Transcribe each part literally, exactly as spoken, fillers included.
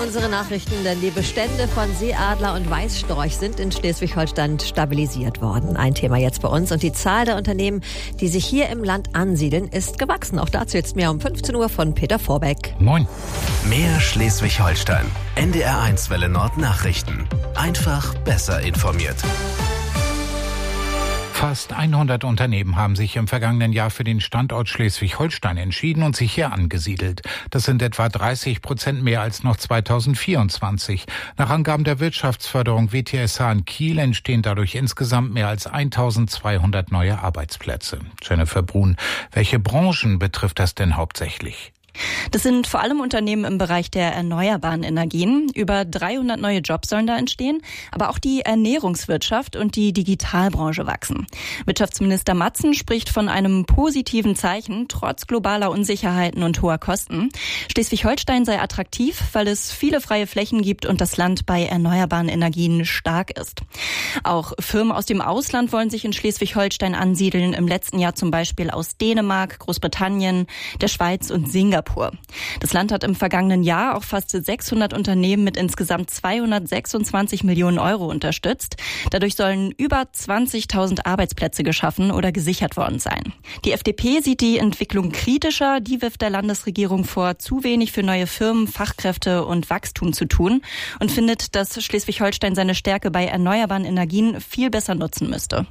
unsere Nachrichten, denn die Bestände von Seeadler und Weißstorch sind in Schleswig-Holstein stabilisiert worden. Ein Thema jetzt bei uns. Und die Zahl der Unternehmen, die sich hier im Land ansiedeln, ist gewachsen. Auch dazu jetzt mehr um fünfzehn Uhr von Peter Vorbeck. Moin. Mehr Schleswig-Holstein. N D R eins Welle Nord Nachrichten. Einfach besser informiert. Fast hundert Unternehmen haben sich im vergangenen Jahr für den Standort Schleswig-Holstein entschieden und sich hier angesiedelt. Das sind etwa dreißig Prozent mehr als noch zweitausendvierundzwanzig. Nach Angaben der Wirtschaftsförderung W T S H in Kiel entstehen dadurch insgesamt mehr als eintausendzweihundert neue Arbeitsplätze. Jennifer Brun, welche Branchen betrifft das denn hauptsächlich? Das sind vor allem Unternehmen im Bereich der erneuerbaren Energien. Über dreihundert neue Jobs sollen da entstehen. Aber auch die Ernährungswirtschaft und die Digitalbranche wachsen. Wirtschaftsminister Matzen spricht von einem positiven Zeichen, trotz globaler Unsicherheiten und hoher Kosten. Schleswig-Holstein sei attraktiv, weil es viele freie Flächen gibt und das Land bei erneuerbaren Energien stark ist. Auch Firmen aus dem Ausland wollen sich in Schleswig-Holstein ansiedeln. Im letzten Jahr zum Beispiel aus Dänemark, Großbritannien, der Schweiz und Singapur. Das Land hat im vergangenen Jahr auch fast sechshundert Unternehmen mit insgesamt zweihundertsechsundzwanzig Millionen Euro unterstützt. Dadurch sollen über zwanzigtausend Arbeitsplätze geschaffen oder gesichert worden sein. Die F D P sieht die Entwicklung kritischer. Die wirft der Landesregierung vor, zu wenig für neue Firmen, Fachkräfte und Wachstum zu tun und findet, dass Schleswig-Holstein seine Stärke bei erneuerbaren Energien viel besser nutzen müsste.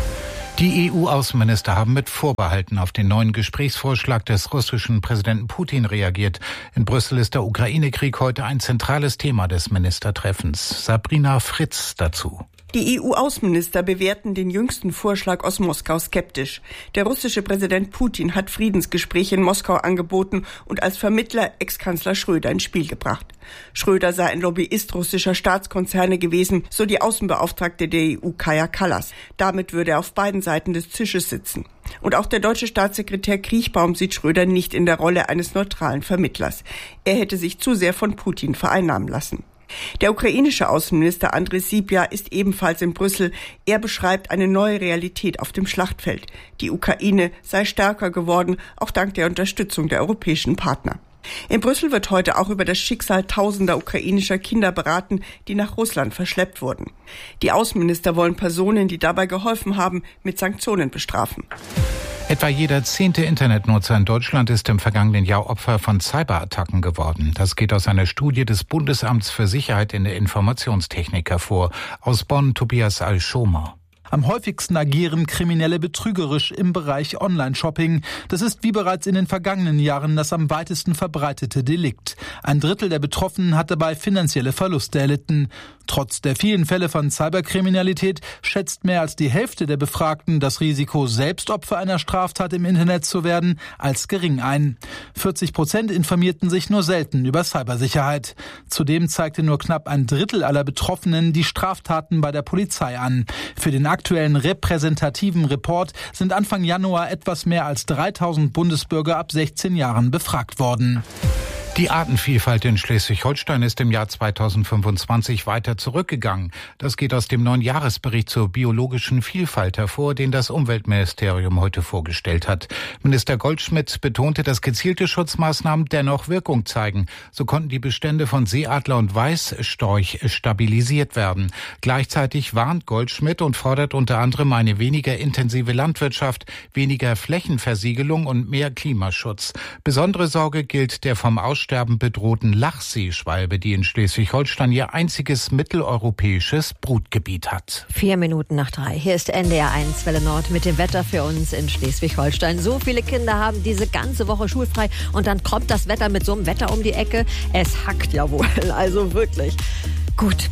Die E U-Außenminister haben mit Vorbehalten auf den neuen Gesprächsvorschlag des russischen Präsidenten Putin reagiert. In Brüssel ist der Ukraine-Krieg heute ein zentrales Thema des Ministertreffens. Sabrina Fritz dazu. Die E U-Außenminister bewerten den jüngsten Vorschlag aus Moskau skeptisch. Der russische Präsident Putin hat Friedensgespräche in Moskau angeboten und als Vermittler Ex-Kanzler Schröder ins Spiel gebracht. Schröder sei ein Lobbyist russischer Staatskonzerne gewesen, so die Außenbeauftragte der E U Kaja Kallas. Damit würde er auf beiden Seiten des Tisches sitzen. Und auch der deutsche Staatssekretär Kriechbaum sieht Schröder nicht in der Rolle eines neutralen Vermittlers. Er hätte sich zu sehr von Putin vereinnahmen lassen. Der ukrainische Außenminister Andrej Sybiha ist ebenfalls in Brüssel. Er beschreibt eine neue Realität auf dem Schlachtfeld. Die Ukraine sei stärker geworden, auch dank der Unterstützung der europäischen Partner. In Brüssel wird heute auch über das Schicksal tausender ukrainischer Kinder beraten, die nach Russland verschleppt wurden. Die Außenminister wollen Personen, die dabei geholfen haben, mit Sanktionen bestrafen. Etwa jeder zehnte Internetnutzer in Deutschland ist im vergangenen Jahr Opfer von Cyberattacken geworden. Das geht aus einer Studie des Bundesamts für Sicherheit in der Informationstechnik hervor. Aus Bonn, Tobias Al-Schomer. Am häufigsten agieren Kriminelle betrügerisch im Bereich Online-Shopping. Das ist wie bereits in den vergangenen Jahren das am weitesten verbreitete Delikt. Ein Drittel der Betroffenen hat dabei finanzielle Verluste erlitten. Trotz der vielen Fälle von Cyberkriminalität schätzt mehr als die Hälfte der Befragten das Risiko, selbst Opfer einer Straftat im Internet zu werden, als gering ein. vierzig Prozent informierten sich nur selten über Cybersicherheit. Zudem zeigte nur knapp ein Drittel aller Betroffenen die Straftaten bei der Polizei an. Für den aktuellen repräsentativen Report sind Anfang Januar etwas mehr als dreitausend Bundesbürger ab sechzehn Jahren befragt worden. Die Artenvielfalt in Schleswig-Holstein ist im Jahr zweitausendfünfundzwanzig weiter zurückgegangen. Das geht aus dem neuen Jahresbericht zur biologischen Vielfalt hervor, den das Umweltministerium heute vorgestellt hat. Minister Goldschmidt betonte, dass gezielte Schutzmaßnahmen dennoch Wirkung zeigen. So konnten die Bestände von Seeadler und Weißstorch stabilisiert werden. Gleichzeitig warnt Goldschmidt und fordert unter anderem eine weniger intensive Landwirtschaft, weniger Flächenversiegelung und mehr Klimaschutz. Besondere Sorge gilt der vom Aussterben bedrohten Lachseeschwalbe, die in Schleswig-Holstein ihr einziges mitteleuropäisches Brutgebiet hat. Vier Minuten nach drei. Hier ist N D R eins Welle Nord mit dem Wetter für uns in Schleswig-Holstein. So viele Kinder haben diese ganze Woche schulfrei und dann kommt das Wetter mit so einem Wetter um die Ecke. Es hackt ja wohl, also wirklich. Gut.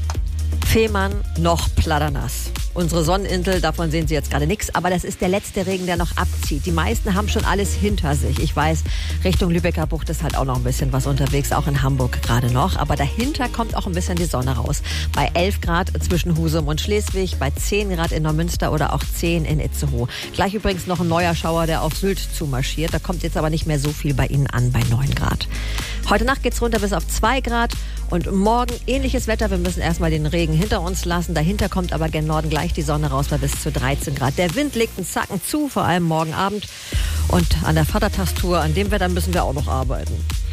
Fehmarn noch platternass. Unsere Sonneninsel, davon sehen Sie jetzt gerade nichts, aber das ist der letzte Regen, der noch abzieht. Die meisten haben schon alles hinter sich. Ich weiß, Richtung Lübecker Bucht ist halt auch noch ein bisschen was unterwegs, auch in Hamburg gerade noch. Aber dahinter kommt auch ein bisschen die Sonne raus. Bei elf Grad zwischen Husum und Schleswig, bei zehn Grad in Neumünster oder auch zehn in Itzehoe. Gleich übrigens noch ein neuer Schauer, der auf Sylt zumarschiert. Da kommt jetzt aber nicht mehr so viel bei Ihnen an, bei neun Grad. Heute Nacht geht's runter bis auf zwei Grad und morgen ähnliches Wetter. Wir müssen erstmal den Regen hinter uns lassen. Dahinter kommt aber gen Norden gleich die Sonne raus bei bis zu dreizehn Grad. Der Wind legt einen Zacken zu, vor allem morgen Abend. Und an der Vatertagstour, an dem Wetter müssen wir auch noch arbeiten.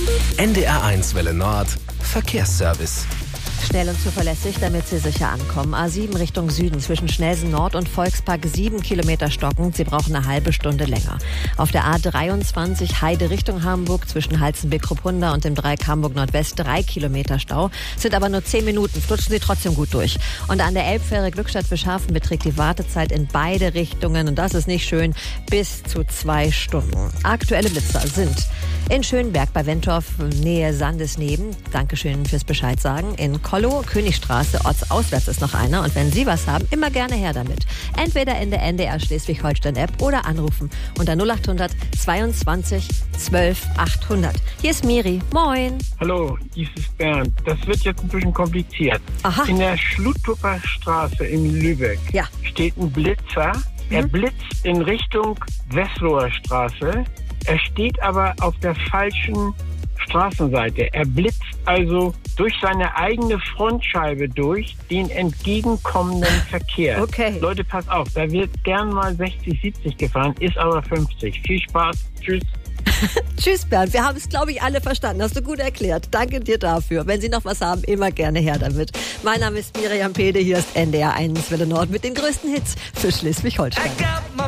N D R eins Welle Nord Verkehrsservice. Schnell und zuverlässig, damit Sie sicher ankommen. A sieben Richtung Süden zwischen Schnelsen Nord und Volkspark sieben Kilometer stockend. Sie brauchen eine halbe Stunde länger. Auf der A dreiundzwanzig Heide Richtung Hamburg zwischen Halzenbeck-Ruppunda und dem Dreieck Hamburg Nordwest drei Kilometer Stau. Sind aber nur zehn Minuten. Flutschen Sie trotzdem gut durch. Und an der Elbfähre Glückstadt-Fischhafen beträgt die Wartezeit in beide Richtungen, und das ist nicht schön, bis zu zwei Stunden. Aktuelle Blitzer sind in Schönberg bei Wentorf, Nähe Sandesneben. Dankeschön fürs Bescheid sagen. In Kollow, Königstraße, ortsauswärts ist noch einer. Und wenn Sie was haben, immer gerne her damit. Entweder in der N D R Schleswig-Holstein-App oder anrufen unter null achthundert zweiundzwanzig zwölf achthundert. Hier ist Miri. Moin. Hallo, dies ist Bernd. Das wird jetzt ein bisschen kompliziert. Aha. In der Schlutupper Straße in Lübeck Ja. steht ein Blitzer. Er Mhm. blitzt in Richtung Wessloher Straße. Er steht aber auf der falschen Straßenseite. Er blitzt also durch seine eigene Frontscheibe durch den entgegenkommenden Verkehr. Okay. Leute, pass auf, da wird gern mal sechzig, siebzig gefahren, ist aber fünfzig. Viel Spaß. Tschüss. Tschüss, Bernd. Wir haben es, glaube ich, alle verstanden. Hast du gut erklärt. Danke dir dafür. Wenn Sie noch was haben, immer gerne her damit. Mein Name ist Miriam Pede. Hier ist N D R eins Welle Nord mit den größten Hits für Schleswig-Holstein.